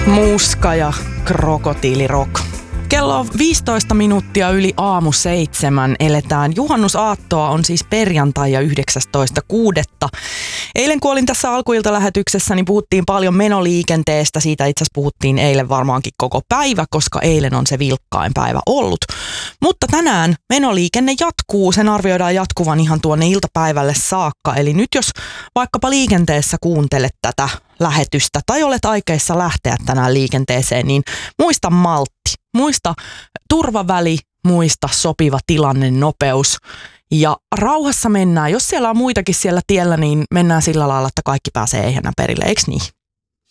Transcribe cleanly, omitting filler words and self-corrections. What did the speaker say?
Muska ja krokotiilirock. Kello on 15 minuuttia yli aamu 7. Eletään juhannusaattoa, on siis perjantai ja 19.6. Eilen kun olin tässä alkuiltalähetyksessä, niin puhuttiin paljon menoliikenteestä. Siitä itse asiassa puhuttiin eilen varmaankin koko päivä, koska eilen on se vilkkain päivä ollut. Mutta tänään menoliikenne jatkuu. Sen arvioidaan jatkuvan ihan tuonne iltapäivälle saakka. Eli nyt jos vaikkapa liikenteessä kuuntelet tätä lähetystä tai olet aikeissa lähteä tänään liikenteeseen, niin muista maltti. Muista turvaväli, muista sopiva tilanne, nopeus ja rauhassa mennään. Jos siellä on muitakin siellä tiellä, niin mennään sillä lailla, että kaikki pääsee ehjänä perille, eikö niin?